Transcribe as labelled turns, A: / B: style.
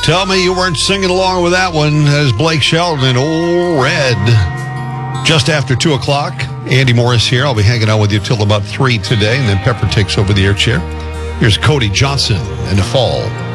A: Tell me you weren't singing along with that one as Blake Shelton, Old Red. Just after 2 o'clock, Andy Morris here. I'll be hanging out with you till about 3 today, and then Pepper takes over the air chair. Here's Cody Johnson and The Fall.